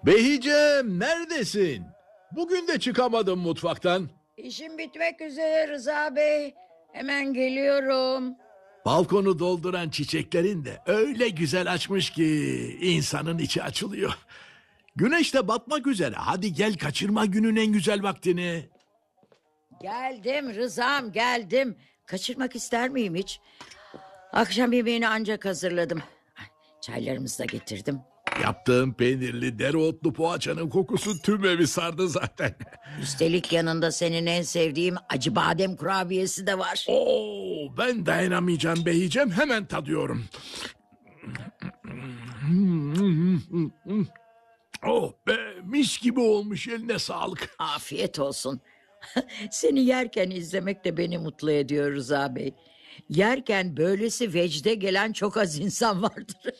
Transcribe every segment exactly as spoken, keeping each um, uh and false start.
Behicem, neredesin? Bugün de çıkamadım mutfaktan. İşim bitmek üzere Rıza Bey. Hemen geliyorum. Balkonu dolduran çiçeklerin de öyle güzel açmış ki insanın içi açılıyor. Güneş de batmak üzere. Hadi gel, kaçırma günün en güzel vaktini. Geldim Rıza'm, geldim. Kaçırmak ister miyim hiç? Akşam yemeğini ancak hazırladım. Çaylarımızı da getirdim. Yaptığım peynirli dereotlu poğaçanın kokusu tüm evi sardı zaten. Üstelik yanında senin en sevdiğim acı badem kurabiyesi de var. Oo, ben dayanamayacağım Behicem, hemen tadıyorum. Oh be, mis gibi olmuş, eline sağlık. Afiyet olsun. Seni yerken izlemek de beni mutlu ediyor Rıza Bey. Yerken böylesi vecde gelen çok az insan vardır.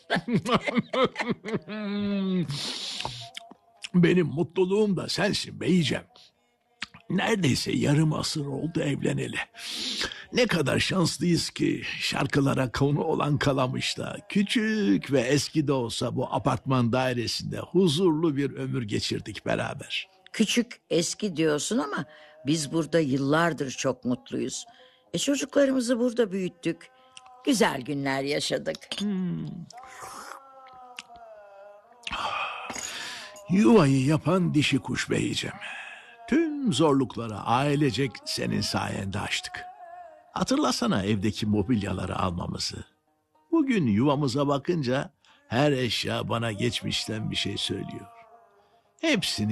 Benim mutluluğum da sensin Beyicem. Neredeyse yarım asır oldu evleneli. Ne kadar şanslıyız ki şarkılara konu olan Kalamış'ta küçük ve eski de olsa bu apartman dairesinde huzurlu bir ömür geçirdik beraber. Küçük eski diyorsun ama biz burada yıllardır çok mutluyuz. E çocuklarımızı burada büyüttük. Güzel günler yaşadık. Yuvayı yapan dişi kuş Beyicem. Tüm zorluklara ailecek senin sayende açtık. Hatırlasana evdeki mobilyaları almamızı. Bugün yuvamıza bakınca her eşya bana geçmişten bir şey söylüyor. Hepsini